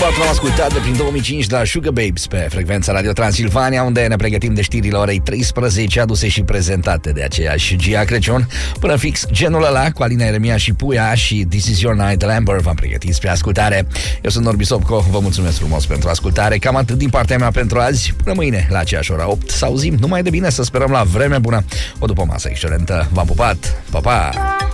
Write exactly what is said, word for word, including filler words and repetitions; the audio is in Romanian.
Robot l-am ascultat de prin două mii cinci de la Sugar Babes pe frecvența Radio Transilvania, unde ne pregătim de știrile orei treisprezece, aduse și prezentate de aceeași Gia Crăciun. Până fix genul ăla, cu Alina Eremia și Puia și This Is Your Night de Amber, v-am pregătit spre ascultare. Eu sunt Norbi Sopco, vă mulțumesc frumos pentru ascultare. Cam atât din partea mea pentru azi. Până mâine, la aceeași ora opt, să auzim numai de bine, să sperăm la vreme bună. O după masă excelentă. V-am pupat, pa, pa!